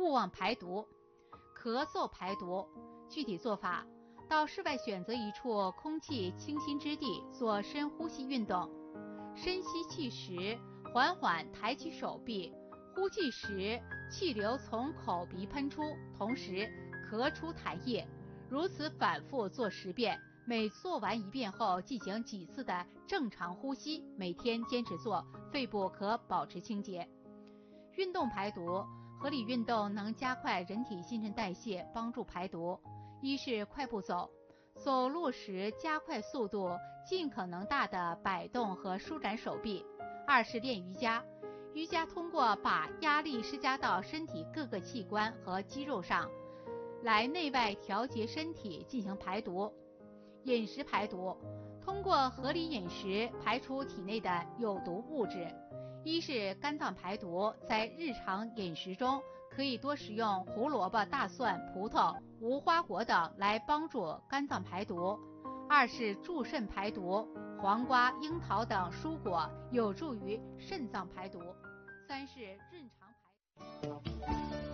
勿忘排毒。咳嗽排毒，具体做法：到室外选择一处空气清新之地做深呼吸运动，深吸气时缓缓抬起手臂，呼气时气流从口鼻喷出，同时咳出痰液，如此反复做10遍。每做完1遍后进行几次的正常呼吸，每天坚持做，肺部可保持清洁。运动排毒，合理运动能加快人体新陈代谢，帮助排毒。一是快步走，走路时加快速度，尽可能大的摆动和舒展手臂。2是练瑜伽，瑜伽通过把压力施加到身体各个器官和肌肉上，来内外调节身体，进行排毒。饮食排毒，通过合理饮食排出体内的有毒物质。一是肝脏排毒，在日常饮食中可以多食用胡萝卜、大蒜、葡萄、无花果等来帮助肝脏排毒。2是助肾排毒，黄瓜、樱桃等蔬果有助于肾脏排毒。3是润肠排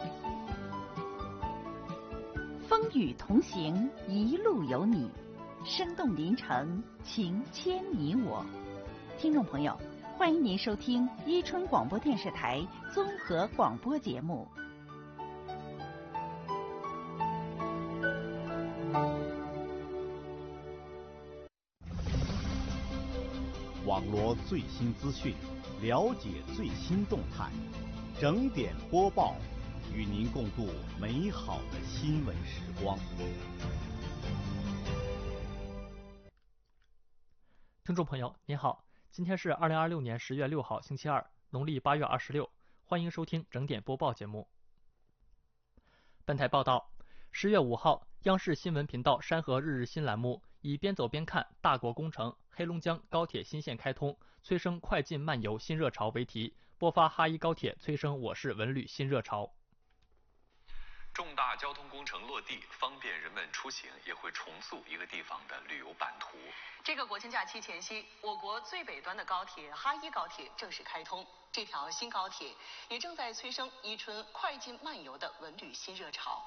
毒。风雨同行，一路有你，生动临城，情牵你我。听众朋友，欢迎您收听伊春广播电视台综合广播节目。 网罗最新资讯，了解最新动态，整点播报，与您共度美好的新闻时光。 听众朋友您好，今天是2026年10月6号星期二，农历8月26，欢迎收听整点播报节目。本台报道，10月5号，央视新闻频道山河日日新栏目以边走边看大国工程黑龙江高铁新线开通，催生快进慢游新热潮为题，播发哈一高铁催生我市文旅新热潮。 重大交通工程落地，方便人们出行，也会重塑一个地方的旅游版图。 这个国庆假期前夕，我国最北端的高铁哈一高铁正式开通，这条新高铁也正在催生伊春快进慢游的文旅新热潮。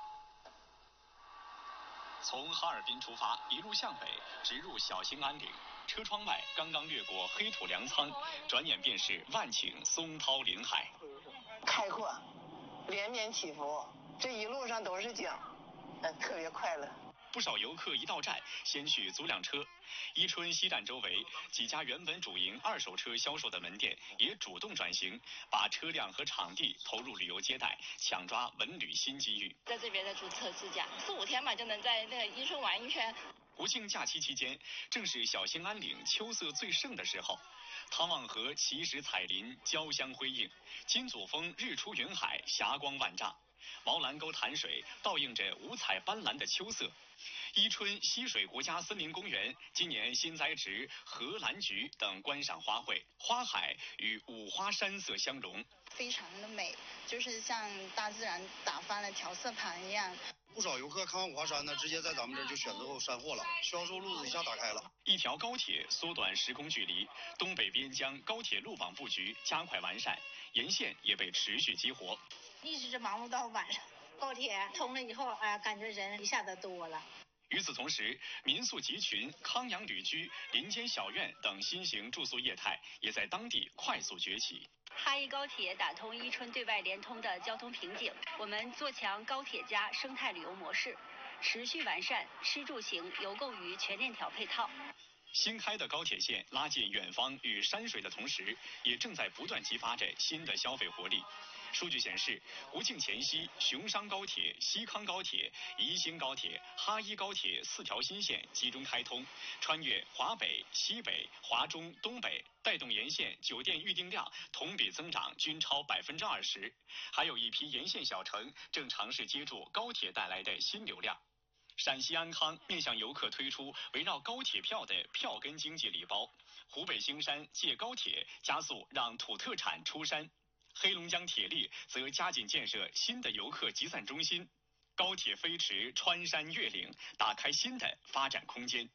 从哈尔滨出发，一路向北，直入小兴安岭。车窗外刚刚掠过黑土粮仓，转眼便是万顷松涛林海， 开阔，连绵起伏，这一路上都是景，特别快乐。 不少游客一到站，先去租辆车。伊春西站周围几家原本主营二手车销售的门店也主动转型，把车辆和场地投入旅游接待，抢抓文旅新机遇。 在这边的注册自驾，4、5天嘛就能在那个伊春玩一圈。 国庆假期期间，正是小兴安岭秋色最盛的时候。汤旺河奇石彩林，交相辉映；金祖峰日出云海，霞光万丈；毛兰沟潭水倒映着五彩斑斓的秋色。伊春溪水国家森林公园今年新栽植荷兰菊等观赏花卉，花海与五花山色相融， 非常的美，就是像大自然打翻了调色盘一样。 不少游客看完五花山呢，直接在咱们这儿就选择后山货了，销售路子一下打开了。 一条高铁缩短时空距离，东北边疆高铁路网布局加快完善，沿线也被持续激活。 一直忙碌到晚上，高铁通了以后，感觉人一下子多了。 与此同时，民宿集群、康养旅居、林间小院等新型住宿业态也在当地快速崛起。 哈一高铁打通伊春对外联通的交通瓶颈，我们做强高铁加生态旅游模式，持续完善吃住行游购娱全链条配套。 新开的高铁线拉近远方与山水的同时，也正在不断激发着新的消费活力。数据显示，国庆前夕，雄商高铁、西康高铁、宜兴高铁、哈一高铁4条新线集中开通，穿越华北、西北、华中、东北，带动沿线酒店预订量同比增长均超20%。还有一批沿线小城正尝试接住高铁带来的新流量。陕西安康面向游客推出围绕高铁票的票根经济礼包，湖北兴山借高铁加速让土特产出山。黑龙江铁力则加紧建设新的游客集散中心，高铁飞驰穿山越岭，打开新的发展空间。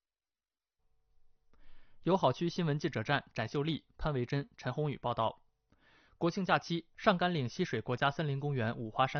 友好区新闻记者站展秀丽、潘维珍、陈宏宇报道。国庆假期，上甘岭溪水国家森林公园五花山